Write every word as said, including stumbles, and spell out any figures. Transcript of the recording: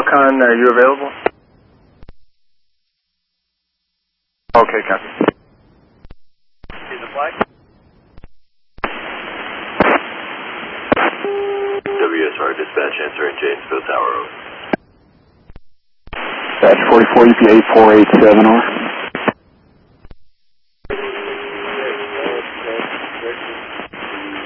Falcon, are you available? Okay, copy. See the flag? W S R dispatch answering Janesville Tower. Dispatch forty-four E P eight four eight seven, over.